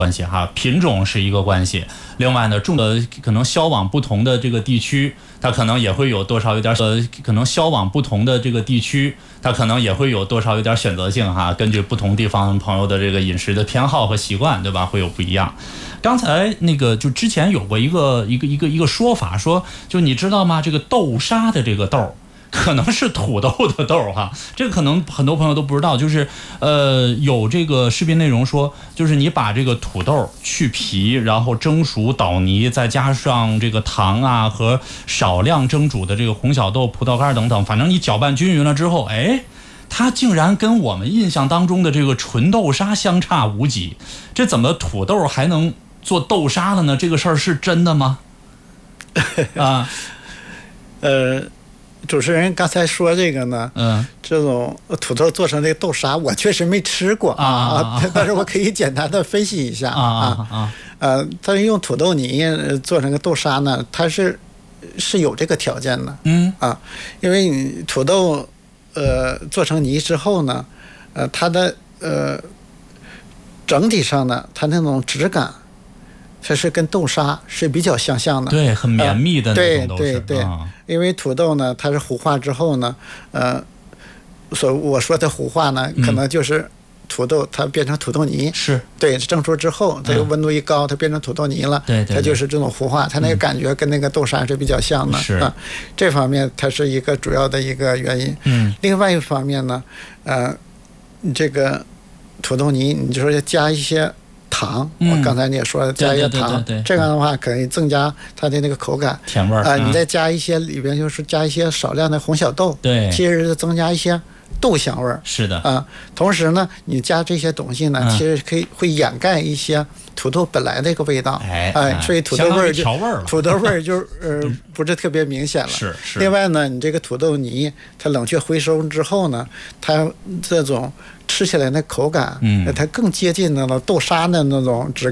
关系哈，品种是一个关系。另外呢，种的可能销往不同的这个地区，它可能也会有多少有点可能销往不同的这个地区，它可能也会有多少有点选择性哈，根据不同地方朋友的这个饮食的偏好和习惯，对吧？会有不一样。刚才那个就之前有过一个说法，说就你知道吗？这个豆沙的这个豆可能是土豆的豆哈，这个可能很多朋友都不知道，就是有这个视频内容说，就是你把这个土豆去皮，然后蒸熟捣泥，再加上这个糖啊和少量蒸煮的这个红小豆、葡萄干等等，反正你搅拌均匀了之后，哎，它竟然跟我们印象当中的这个纯豆沙相差无几，这怎么土豆还能做豆沙了呢？这个事儿是真的吗？啊， 主持人刚才说这个呢，这种土豆做成这个豆沙，我确实没吃过但是我可以简单的分析一下它是用土豆泥做成个豆沙呢，它是有这个条件的，因为你土豆做成泥之后呢，它的整体上呢，它那种质感。它是跟豆沙是比较相像的， 对，很绵密的那种都是。 对，因为土豆呢，它是糊化之后呢，我说的糊化呢，可能就是土豆它变成土豆泥， 是对，蒸熟之后，这个温度一高，它变成土豆泥了， 对， 它就是这种糊化，它那个感觉跟那个豆沙是比较像的， 是这方面它是一个主要的一个原因。另外一方面呢，这个土豆泥，你就说要加一些。糖，我刚才你也说了，加一些糖，这样的话可以增加它的那个口感、 甜味儿你再加一些里边就是加一些少量的红小豆， 对， 其实是增加一些豆香味儿。 是的同时呢，你加这些东西呢，其实会掩盖一些土豆本来的一个味道，所以土豆味儿就不是特别明显了。 是。 另外呢，你这个土豆泥它冷却回收之后呢，它这种吃起来的口感，它更接近那种豆沙的那种质感。